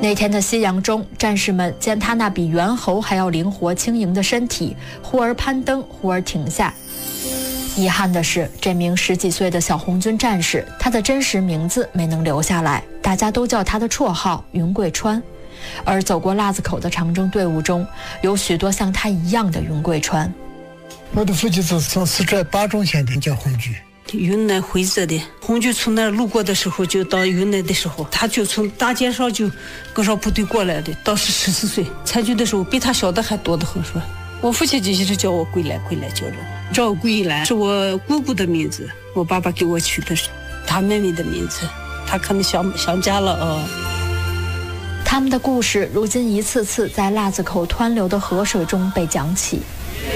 那天的夕阳中，战士们见他那比猿猴还要灵活轻盈的身体，忽而攀登，忽而停下。遗憾的是，这名10几岁的小红军战士，他的真实名字没能留下来，大家都叫他的绰号云贵川。而走过腊子口的长征队伍中，有许多像他一样的云贵川。 我的父亲是从四川巴中县的，叫红军。 云南徽州的，红军从那儿路过的时候，就到云南的时候，他就从大街上就跟上部队过来的。当时14岁，参军的时候比他小的还多得很，是吧？我父亲就一直叫我桂兰，桂兰叫着。赵桂兰是我姑姑的名字，我爸爸给我取的是他妹妹的名字，他可能想家了啊。 他们的故事如今一次次在腊子口湍流的河水中被讲起。